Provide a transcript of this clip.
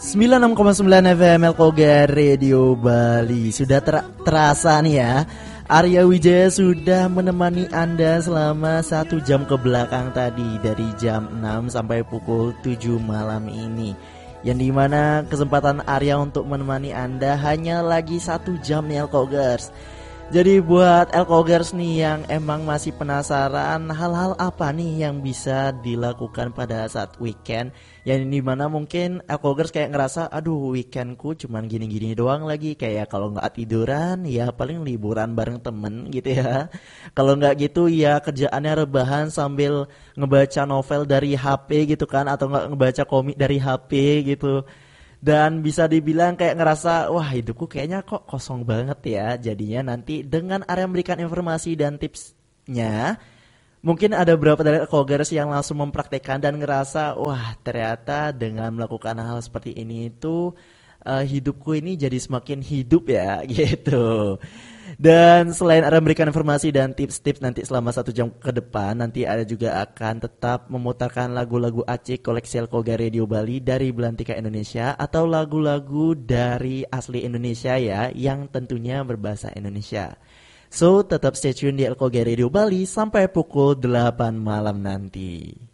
96,9 FM Elkoga Radio Bali. Sudah terasa nih ya, Arya Wijaya sudah menemani Anda selama 1 jam ke belakang tadi, dari jam 6 sampai pukul 7 malam ini. Yang dimana kesempatan Arya untuk menemani Anda hanya lagi 1 jam nih Elkogers. Jadi buat Elkogers nih yang emang masih penasaran hal-hal apa nih yang bisa dilakukan pada saat weekend, yang dimana mungkin Elkogers kayak ngerasa aduh weekendku cuman gini-gini doang lagi, kayak kalau nggak tiduran ya paling liburan bareng temen gitu ya. Kalau nggak gitu ya kerjaannya rebahan sambil ngebaca novel dari HP gitu kan, atau nggak ngebaca komik dari HP gitu. Dan bisa dibilang kayak ngerasa wah hidupku kayaknya kok kosong banget ya. Jadinya nanti dengan Arya memberikan informasi dan tipsnya, mungkin ada beberapa dari Elkogers yang langsung mempraktekkan dan ngerasa wah ternyata dengan melakukan hal seperti ini itu hidupku ini jadi semakin hidup ya gitu. Dan selain ada memberikan informasi dan tips-tips nanti selama 1 jam ke depan, nanti ada juga akan tetap memutarkan lagu-lagu acik koleksi Elkoga Radio Bali dari Belantika Indonesia, atau lagu-lagu dari asli Indonesia ya, yang tentunya berbahasa Indonesia. So tetap stay tune di Elkoga Radio Bali sampai pukul 8 malam nanti.